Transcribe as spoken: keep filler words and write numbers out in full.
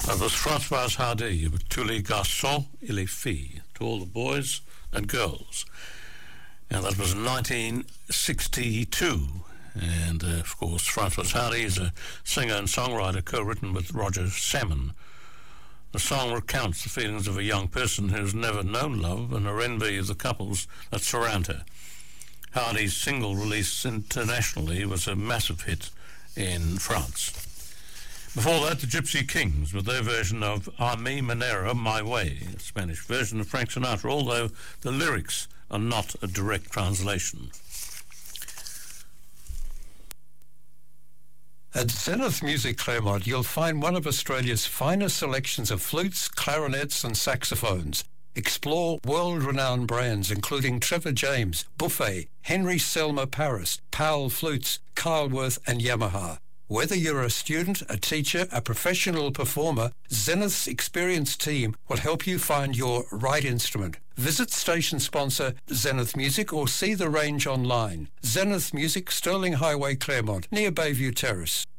That was Françoise Hardy with Tous les garçons et les filles, to all the boys and girls. And that was nineteen sixty-two. And, uh, of course, Françoise Hardy is a singer and songwriter co-written with Roger Salmon. The song recounts the feelings of a young person who's never known love and her envy of the couples that surround her. Hardy's single release internationally was a massive hit in France. Before that, the Gypsy Kings with their version of A Mi Manera, My Way, a Spanish version of Frank Sinatra, although the lyrics are not a direct translation. At Zenith Music Claremont, you'll find one of Australia's finest selections of flutes, clarinets and saxophones. Explore world-renowned brands including Trevor James, Buffet, Henry Selmer Paris, Powell Flutes, Kyleworth and Yamaha. Whether you're a student, a teacher, a professional performer, Zenith's experienced team will help you find your right instrument. Visit station sponsor Zenith Music or see the range online. Zenith Music, Sterling Highway, Claremont, near Bayview Terrace.